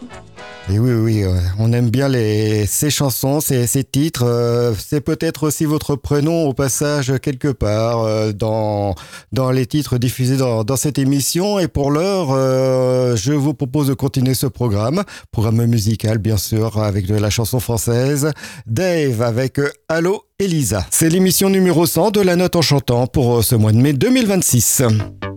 Et oui, oui, on aime bien ces chansons, ces titres. C'est peut-être aussi votre prénom au passage quelque part dans les titres diffusés dans cette émission. Et pour l'heure, je vous propose de continuer ce programme musical bien sûr, avec de la chanson française. Dave avec Allô Elisa. C'est l'émission numéro 100 de La Note en chantant pour ce mois de mai 2026.